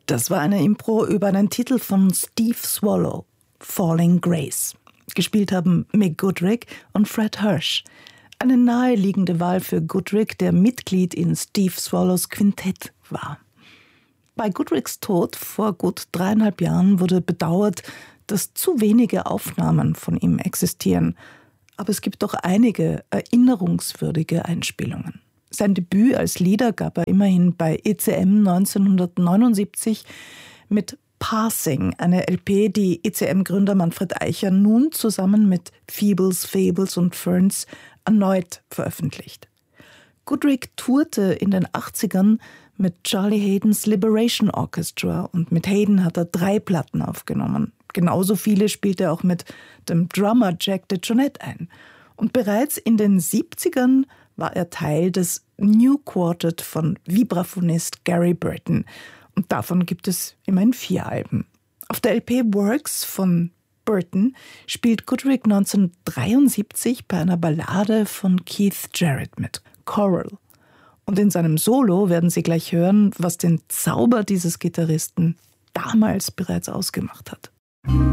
Das war eine Impro über einen Titel von Steve Swallow, Falling Grace. Gespielt haben Mick Goodrick und Fred Hirsch. Eine naheliegende Wahl für Goodrick, der Mitglied in Steve Swallows Quintett war. Bei Goodricks Tod vor gut 3,5 Jahren wurde bedauert, dass zu wenige Aufnahmen von ihm existieren. Aber es gibt doch einige erinnerungswürdige Einspielungen. Sein Debüt als Leader gab er immerhin bei ECM 1979 mit Passing, eine LP, die ECM-Gründer Manfred Eicher nun zusammen mit Feebles, Fables und Ferns erneut veröffentlicht. Goodrick tourte in den 80ern mit Charlie Haydens Liberation Orchestra und mit Hayden hat er 3 Platten aufgenommen. Genauso viele spielte er auch mit dem Drummer Jack DeJohnette ein. Und bereits in den 70ern war er Teil des New Quartet von Vibraphonist Gary Burton. Und davon gibt es immerhin 4 Alben. Auf der LP Works von Burton spielt Goodrick 1973 bei einer Ballade von Keith Jarrett mit, Coral. Und in seinem Solo werden Sie gleich hören, was den Zauber dieses Gitarristen damals bereits ausgemacht hat.